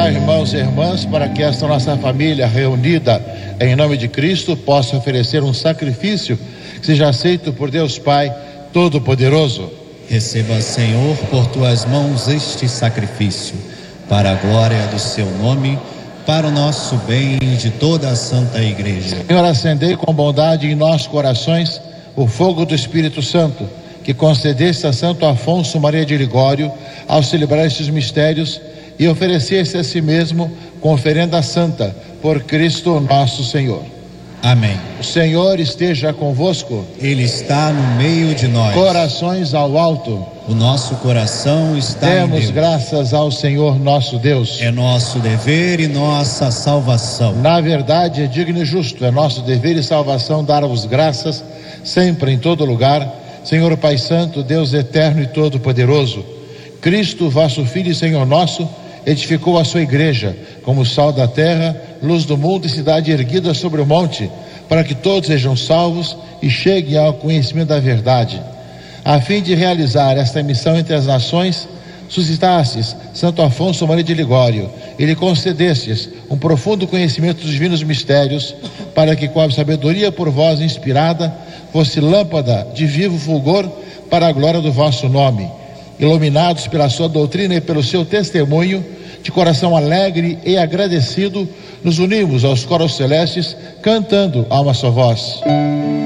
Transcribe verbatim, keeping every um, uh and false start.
Orai, irmãos e irmãs, para que esta nossa família reunida em nome de Cristo possa oferecer um sacrifício que seja aceito por Deus Pai Todo-Poderoso. Receba, Senhor, por tuas mãos este sacrifício, para a glória do seu nome, para o nosso bem e de toda a Santa Igreja. Senhor, acendei com bondade em nossos corações o fogo do Espírito Santo, que concedesse a Santo Afonso Maria de Ligório, ao celebrar estes mistérios, e oferecesse a si mesmo com oferenda santa, por Cristo nosso Senhor. Amém. O Senhor esteja convosco. Ele está no meio de nós. Corações ao alto. O nosso coração está em Demos Deus. graças ao Senhor nosso Deus. É nosso dever e nossa salvação. Na verdade, é digno e justo, é nosso dever e salvação dar-vos graças, sempre, em todo lugar, Senhor Pai Santo, Deus eterno e todo-poderoso. Cristo, vosso Filho e Senhor nosso, edificou a sua igreja como sal da terra, luz do mundo e cidade erguida sobre o monte, para que todos sejam salvos e cheguem ao conhecimento da verdade. A fim de realizar esta missão entre as nações, suscitastes Santo Afonso Maria de Ligório e lhe concedestes um profundo conhecimento dos divinos mistérios, para que com a sabedoria por vós inspirada fosse lâmpada de vivo fulgor para a glória do vosso nome. Iluminados pela sua doutrina e pelo seu testemunho, de coração alegre e agradecido, nos unimos aos coros celestes, cantando a uma só voz.